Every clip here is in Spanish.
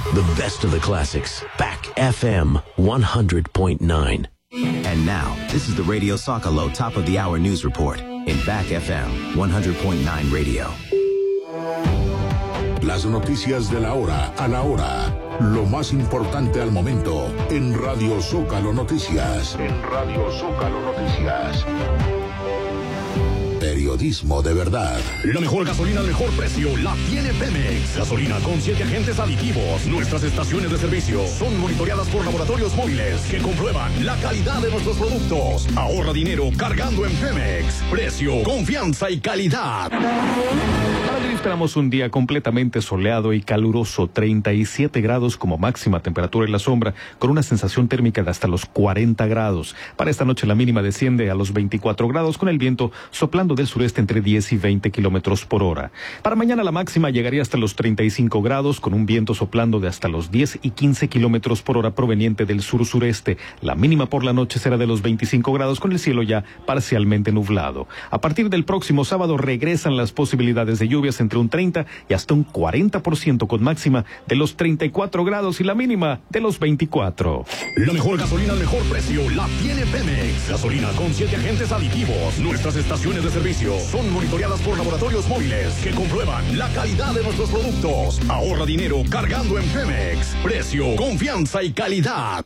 The best of the classics. Back FM 100.9. And now, this is the Radio Zócalo Top of the Hour News Report in Back FM 100.9 Radio. Las noticias de la hora a la hora. Lo más importante al momento en Radio Zócalo Noticias. En Radio Zócalo Noticias. Periodismo de verdad. La mejor gasolina al mejor precio la tiene Pemex. Gasolina con 7 agentes aditivos. Nuestras estaciones de servicio son monitoreadas por laboratorios móviles que comprueban la calidad de nuestros productos. Ahorra dinero cargando en Pemex. Precio, confianza y calidad. Para hoy esperamos un día completamente soleado y caluroso, 37 grados como máxima temperatura en la sombra, con una sensación térmica de hasta los 40 grados. Para esta noche la mínima desciende a los 24 grados, con el viento soplando del sureste entre 10 y 20 kilómetros por hora. Para mañana la máxima llegaría hasta los 35 grados, con un viento soplando de hasta los 10 y 15 kilómetros por hora proveniente del sur-sureste. La mínima por la noche será de los 25 grados, con el cielo ya parcialmente nublado. A partir del próximo sábado regresan las posibilidades de lluvias entre un 30 y hasta un 40%, con máxima de los 34 grados y la mínima de los 24. La mejor gasolina al mejor precio la tiene Pemex. Gasolina con 7 agentes aditivos. Nuestras estaciones de servicio son monitoreadas por laboratorios móviles que comprueban la calidad de nuestros productos. Ahorra dinero cargando en Pemex. Precio, confianza y calidad.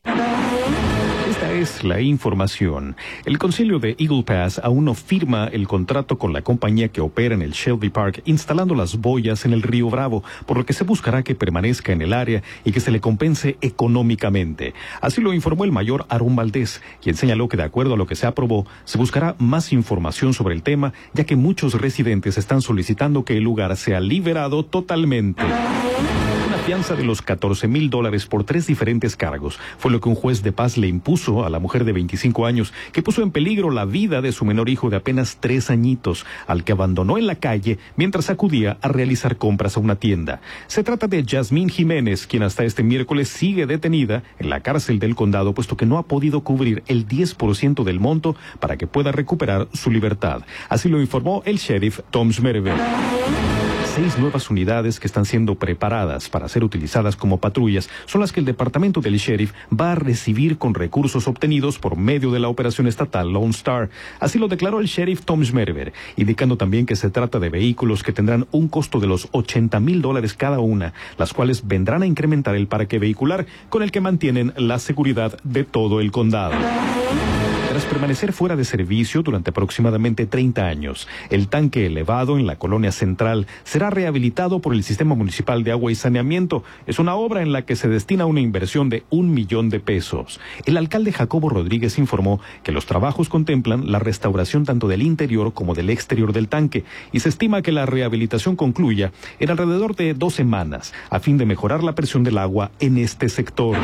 Esta es la información. El concilio de Eagle Pass aún no firma el contrato con la compañía que opera en el Shelby Park instalando las boyas en el río Bravo, por lo que se buscará que permanezca en el área y que se le compense económicamente. Así lo informó el mayor Aarón Valdés, quien señaló que de acuerdo a lo que se aprobó, se buscará más información sobre el tema, ya que muchos residentes están solicitando que el lugar sea liberado totalmente. Una fianza de los $14,000 por 3 diferentes cargos fue lo que un juez de paz le impuso a la mujer de 25 años que puso en peligro la vida de su menor hijo de apenas 3 añitos, al que abandonó en la calle mientras acudía a realizar compras a una tienda. Se trata de Yasmín Jiménez, quien hasta este miércoles sigue detenida en la cárcel del condado, puesto que no ha podido cubrir el 10% del monto para que pueda recuperar su libertad. Así lo informó el sheriff Tom Schmerber. 6 nuevas unidades que están siendo preparadas para ser utilizadas como patrullas son las que el departamento del sheriff va a recibir con recursos obtenidos por medio de la operación estatal Lone Star. Así lo declaró el sheriff Tom Schmerber, indicando también que se trata de vehículos que tendrán un costo de los $80,000 cada una, las cuales vendrán a incrementar el parque vehicular con el que mantienen la seguridad de todo el condado. Tras permanecer fuera de servicio durante aproximadamente 30 años, el tanque elevado en la colonia central será rehabilitado por el Sistema Municipal de Agua y Saneamiento. Es una obra en la que se destina una inversión de $1 millón. El alcalde Jacobo Rodríguez informó que los trabajos contemplan la restauración tanto del interior como del exterior del tanque y se estima que la rehabilitación concluya en alrededor de 2 semanas a fin de mejorar la presión del agua en este sector.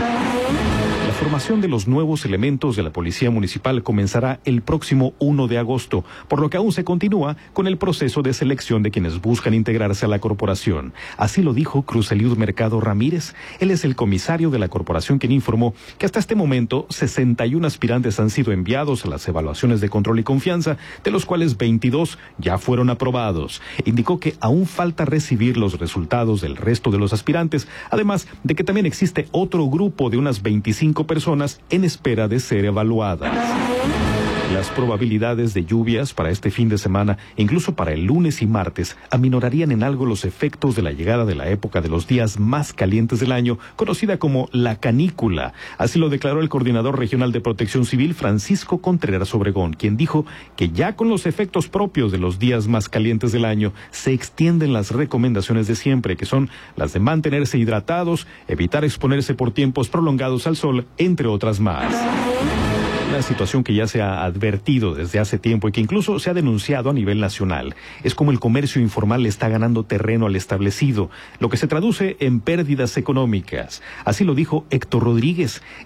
La formación de los nuevos elementos de la Policía Municipal comenzará el próximo 1 de agosto, por lo que aún se continúa con el proceso de selección de quienes buscan integrarse a la corporación. Así lo dijo Cruz Eliud Mercado Ramírez. Él es el comisario de la corporación, quien informó que hasta este momento 61 aspirantes han sido enviados a las evaluaciones de control y confianza, de los cuales 22 ya fueron aprobados. Indicó que aún falta recibir los resultados del resto de los aspirantes, además de que también existe otro grupo de unas 25 personas en espera de ser evaluadas. Las probabilidades de lluvias para este fin de semana, incluso para el lunes y martes, aminorarían en algo los efectos de la llegada de la época de los días más calientes del año, conocida como la canícula. Así lo declaró el coordinador regional de Protección Civil, Francisco Contreras Obregón, quien dijo que ya con los efectos propios de los días más calientes del año, se extienden las recomendaciones de siempre, que son las de mantenerse hidratados, evitar exponerse por tiempos prolongados al sol, entre otras más. Una situación que ya se ha advertido desde hace tiempo y que incluso se ha denunciado a nivel nacional. Es como el comercio informal le está ganando terreno al establecido, lo que se traduce en pérdidas económicas. Así lo dijo Héctor Rodríguez.